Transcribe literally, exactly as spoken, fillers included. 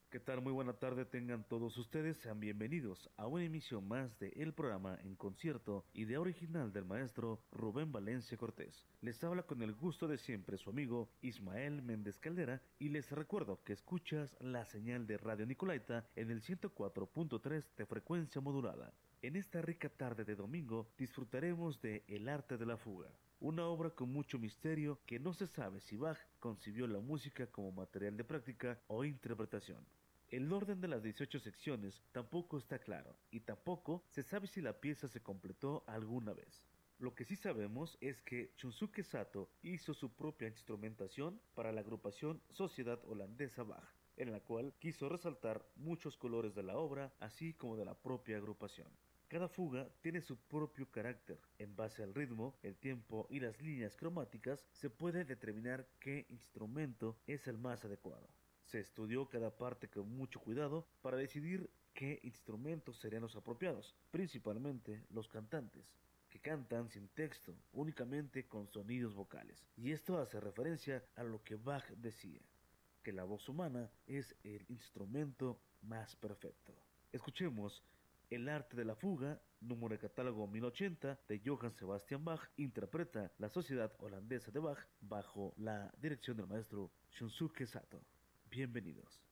¿Qué tal? Muy buena tarde tengan todos ustedes, sean bienvenidos a una emisión más de el programa en concierto, idea original del maestro Rubén Valencia Cortés. Les habla con el gusto de siempre su amigo Ismael Méndez Caldera y les recuerdo que escuchas la señal de Radio Nicolaita en el ciento cuatro punto tres de frecuencia modulada. En esta rica tarde de domingo disfrutaremos de El arte de la fuga, una obra con mucho misterio que no se sabe si Bach concibió la música como material de práctica o interpretación. El orden de las dieciocho secciones tampoco está claro, y tampoco se sabe si la pieza se completó alguna vez. Lo que sí sabemos es que Shunsuke Sato hizo su propia instrumentación para la agrupación Sociedad Holandesa Bach, en la cual quiso resaltar muchos colores de la obra, así como de la propia agrupación. Cada fuga tiene su propio carácter. En base al ritmo, el tiempo y las líneas cromáticas se puede determinar qué instrumento es el más adecuado. Se estudió cada parte con mucho cuidado para decidir qué instrumentos serían los apropiados, principalmente los cantantes, que cantan sin texto, únicamente con sonidos vocales. Y esto hace referencia a lo que Bach decía, que la voz humana es el instrumento más perfecto. Escuchemos El arte de la fuga, número de catálogo mil ochenta de Johann Sebastian Bach, interpreta la Sociedad Holandesa de Bach bajo la dirección del maestro Shunsuke Sato. Bienvenidos.